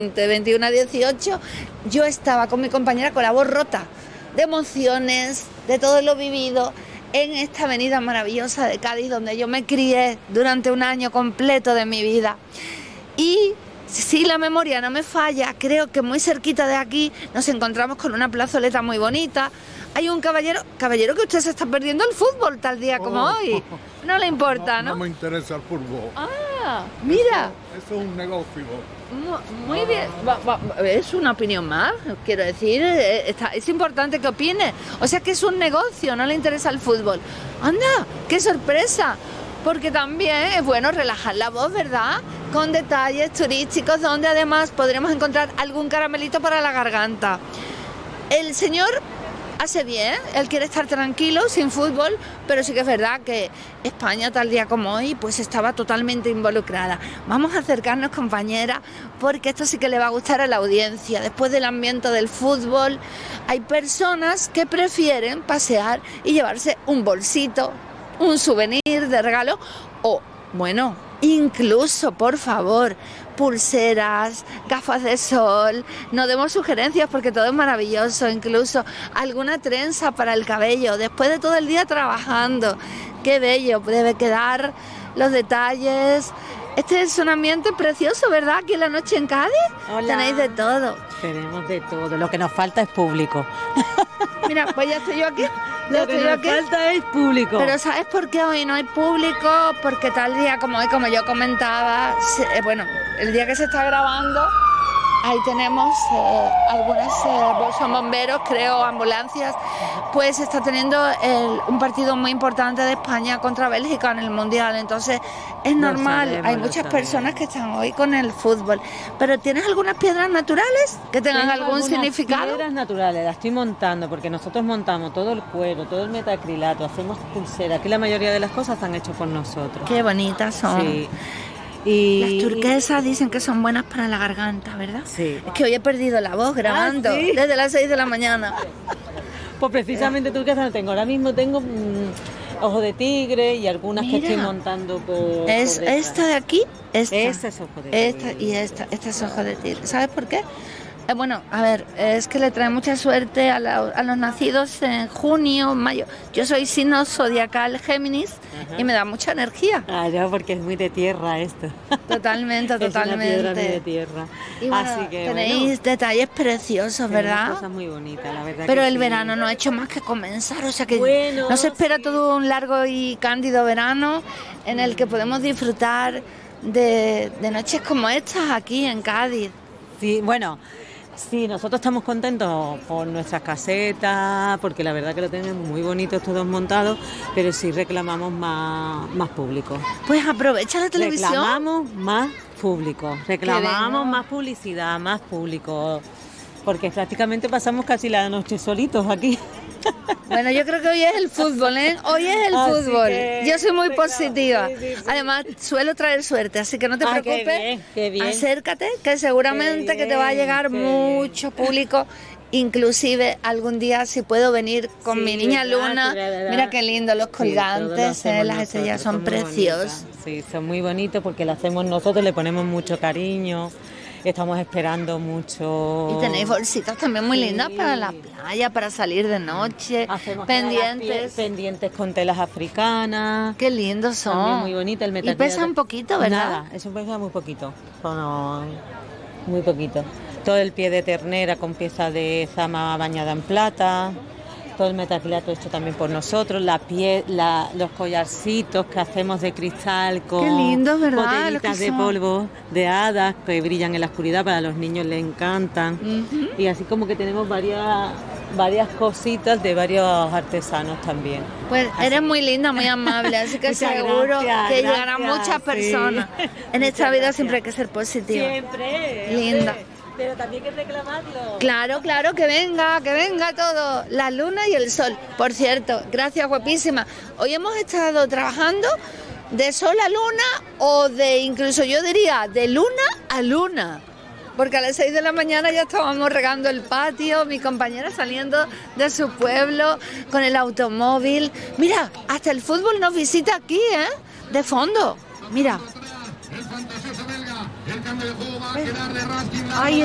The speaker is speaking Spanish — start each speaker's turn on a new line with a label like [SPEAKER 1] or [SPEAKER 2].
[SPEAKER 1] de 21 a 18, yo estaba con mi compañera con la voz rota, de emociones, de todo lo vivido en esta avenida maravillosa de Cádiz, donde yo me crié durante un año completo de mi vida. Y si la memoria no me falla, creo que muy cerquita de aquí nos encontramos con una plazoleta muy bonita. Hay un caballero que usted se está perdiendo el fútbol tal día como hoy. No le importa, ¿no?
[SPEAKER 2] No me interesa el fútbol.
[SPEAKER 1] Ah, mira.
[SPEAKER 2] Eso es un negocio.
[SPEAKER 1] Muy bien. Es una opinión más, quiero decir. Es importante que opine. O sea que es un negocio, no le interesa el fútbol. ¡Anda! ¡Qué sorpresa! Porque también es bueno relajar la voz, ¿verdad? Con detalles turísticos donde además podremos encontrar algún caramelito para la garganta. El señor hace bien, él quiere estar tranquilo, sin fútbol, pero sí que es verdad que España, tal día como hoy, pues estaba totalmente involucrada. Vamos a acercarnos, compañera, porque esto sí que le va a gustar a la audiencia. Después del ambiente del fútbol, hay personas que prefieren pasear y llevarse un bolsito, un souvenir de regalo o, bueno, incluso, por favor, pulseras, gafas de sol. No demos sugerencias porque todo es maravilloso, incluso alguna trenza para el cabello después de todo el día trabajando. Qué bello debe quedar, los detalles. Este es un ambiente precioso, ¿verdad? Aquí en la noche en Cádiz.
[SPEAKER 3] Hola.
[SPEAKER 1] Tenéis de todo.
[SPEAKER 3] Tenemos de todo, lo que nos falta es público.
[SPEAKER 1] Mira, pues ya estoy yo aquí.
[SPEAKER 3] Lo que nos falta es público.
[SPEAKER 1] Pero ¿sabes por qué hoy no hay público? Porque tal día como hoy, como yo comentaba, el día que se está grabando, ahí tenemos algunas, son bomberos, creo, ambulancias, pues está teniendo un partido muy importante de España contra Bélgica en el Mundial, entonces es normal, hay muchas personas que están hoy con el fútbol. Pero ¿tienes algunas piedras naturales que tengan algún significado?
[SPEAKER 3] Piedras naturales, las estoy montando, porque nosotros montamos todo el cuero, todo el metacrilato, hacemos pulseras, que la mayoría de las cosas están hechas por nosotros.
[SPEAKER 1] Qué bonitas son.
[SPEAKER 3] Sí.
[SPEAKER 1] Las turquesas dicen que son buenas para la garganta, ¿verdad?
[SPEAKER 3] Sí.
[SPEAKER 1] Es que hoy he perdido la voz grabando
[SPEAKER 3] ¿Sí?
[SPEAKER 1] desde las 6 de la mañana.
[SPEAKER 3] Pues precisamente turquesa no tengo. Ahora mismo tengo ojo de tigre y algunas que estoy montando por
[SPEAKER 1] esta de aquí, esta
[SPEAKER 3] es ojo de tigre.
[SPEAKER 1] Esta es ojo de tigre. ¿Sabes por qué? Bueno, a ver, es que le trae mucha suerte a los nacidos en junio, mayo. Yo soy signo zodiacal Géminis. Ajá. Y me da mucha energía.
[SPEAKER 3] Ah, ya, porque es muy de tierra esto.
[SPEAKER 1] Totalmente.
[SPEAKER 3] Es una piedra muy de tierra.
[SPEAKER 1] Y bueno, así que tenéis detalles preciosos, ¿verdad?
[SPEAKER 3] Cosas muy bonitas, la verdad.
[SPEAKER 1] Pero
[SPEAKER 3] que
[SPEAKER 1] el
[SPEAKER 3] sí.
[SPEAKER 1] verano no ha hecho más que comenzar, o sea que nos espera todo un largo y cándido verano en el que podemos disfrutar de noches como estas aquí en Cádiz.
[SPEAKER 3] Sí, bueno. Sí, nosotros estamos contentos por nuestras casetas, porque la verdad que lo tenemos muy bonitos todos montados, pero sí reclamamos más público.
[SPEAKER 1] Pues aprovecha la televisión.
[SPEAKER 3] Reclamamos más público, reclamamos más publicidad, más público, porque prácticamente pasamos casi la noche solitos aquí.
[SPEAKER 1] Bueno, yo creo que hoy es el fútbol, ¿eh? Hoy es el fútbol. Yo soy muy positiva. Sí. Además, suelo traer suerte, así que no te preocupes.
[SPEAKER 3] Qué bien.
[SPEAKER 1] Acércate, que seguramente que te va a llegar mucho público. Inclusive algún día si puedo venir con mi niña Luna. Mira qué lindo los colgantes, las estrellas son preciosas.
[SPEAKER 3] Sí, son muy bonitos porque lo hacemos nosotros, le ponemos mucho cariño. Estamos esperando mucho.
[SPEAKER 1] Y tenéis bolsitas también muy lindas para la playa, para salir de noche.
[SPEAKER 3] Hacemos
[SPEAKER 1] pendientes
[SPEAKER 3] con telas africanas.
[SPEAKER 1] Qué lindos son.
[SPEAKER 3] También muy bonita el metal.
[SPEAKER 1] Y pesa un poquito, ¿verdad?
[SPEAKER 3] Nada, eso pesa muy poquito. Muy poquito. Todo el pie de ternera con pieza de zama bañada en plata. Todo el metacrilato hecho también por nosotros, los collarcitos que hacemos de cristal con
[SPEAKER 1] qué lindo, ¿verdad?
[SPEAKER 3] Botellitas de polvo de hadas que brillan en la oscuridad, para los niños les encantan. Uh-huh. Y así como que tenemos varias cositas de varios artesanos también.
[SPEAKER 1] Pues así. Eres muy linda, muy amable, así que seguro que llegarán muchas personas. Sí. En esta vida siempre hay que ser positiva.
[SPEAKER 3] Siempre.
[SPEAKER 1] Linda.
[SPEAKER 3] Pero también hay que reclamarlo.
[SPEAKER 1] Claro, que venga todo, la luna y el sol. Por cierto, gracias, guapísima. Hoy hemos estado trabajando de sol a luna o incluso yo diría, de luna a luna. Porque a las 6 de la mañana ya estábamos regando el patio, mi compañera saliendo de su pueblo con el automóvil. Mira, hasta el fútbol nos visita aquí, de fondo. Mira.
[SPEAKER 2] El fantasioso belga, el cambio de juego va a
[SPEAKER 3] Ay,